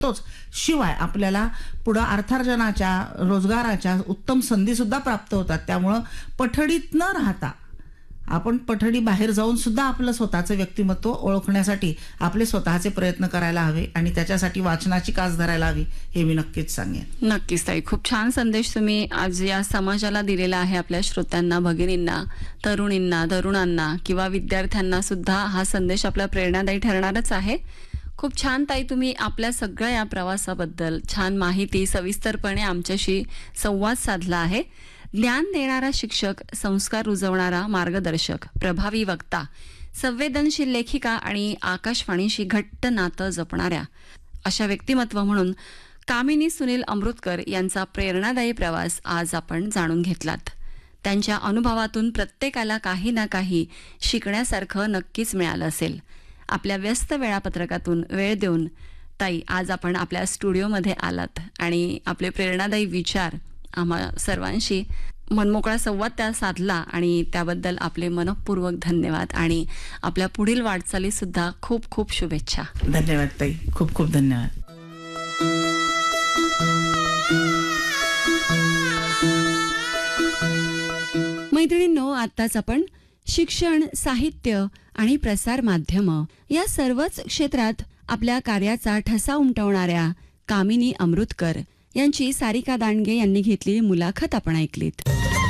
तोच शिवाय आपल्याला पुढं अर्थार्जनाच्या, रोजगाराच्या उत्तम संधी सुद्धा प्राप्त होतात. त्यामुळं पठडीत न राहता आपण पठडी बाहेर जाऊन सुद्धा आपलं स्वतःचं व्यक्तिमत्व ओळखण्यासाठी आपले स्वतःचे प्रयत्न करायला हवे आणि त्याच्यासाठी वाचनाची कास धरायला हवी, हे मी नक्कीच सांगेन. नक्कीच ताई, खूप छान संदेश तुम्ही आज या समाजाला दिलेला आहे. आपल्या श्रोत्यांना, भगिनींना, तरुणींना, तरुणांना किंवा विद्यार्थ्यांना सुद्धा हा संदेश आपला प्रेरणादायी ठरणारच आहे. खूप छान ताई, तुम्ही आपल्या सगळ्या या प्रवासाबद्दल छान माहिती सविस्तरपणे आमच्याशी संवाद साधला आहे. ज्ञान देणारा शिक्षक, संस्कार रुजवणारा मार्गदर्शक, प्रभावी वक्ता, संवेदनशील लेखिका आणि आकाशवाणीशी घट्ट नातं जपणाऱ्या अशा व्यक्तिमत्व म्हणून कामिनी सुनील अमृतकर यांचा प्रेरणादायी प्रवास आज आपण जाणून घेतलात. त्यांच्या अनुभवातून प्रत्येकाला काही ना काही शिकण्यासारखं नक्कीच मिळालं असेल. आपल्या व्यस्त वेळापत्रकातून वेळ देऊन ताई आज आपण आपल्या स्टुडिओमध्ये आलात आणि आपले प्रेरणादायी विचार आम्हा सर्वांशी मनमोकळा संवाद त्या साधला आणि त्याबद्दल आपले मनःपूर्वक धन्यवाद आणि आपल्या पुढील वाटचाली सुद्धा खूप खूप शुभेच्छा. धन्यवाद ताई, खूप खूप धन्यवाद. मैत्रिणींनो, आत्ताच आपण शिक्षण, साहित्य आणि प्रसार माध्यम या सर्वच क्षेत्रात आपल्या कार्याचा ठसा उमटवणाऱ्या कामिनी अमृतकर यांची सारिका दांडगे यांनी घेतलेली मुलाखत आपण ऐकलीत.